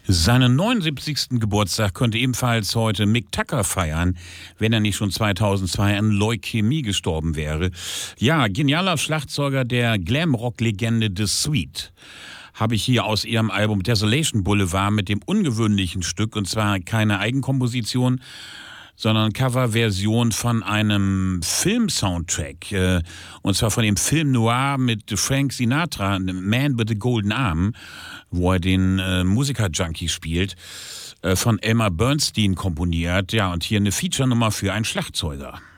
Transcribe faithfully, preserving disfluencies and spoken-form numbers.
Seinen neunundsiebzigsten Geburtstag könnte ebenfalls heute Mick Tucker feiern, wenn er nicht schon zweitausendzwei an Leukämie gestorben wäre. Ja, genialer Schlagzeuger der Glamrock-Legende The Sweet. Habe ich hier aus ihrem Album Desolation Boulevard mit dem ungewöhnlichen Stück, und zwar keine Eigenkomposition, sondern Coverversion von einem Film-Soundtrack, äh, und zwar von dem Film Noir mit Frank Sinatra, Man with the Golden Arm, wo er den äh, Musiker-Junkie spielt, äh, von Elmer Bernstein komponiert. Ja, und hier eine Feature-Nummer für einen Schlagzeuger.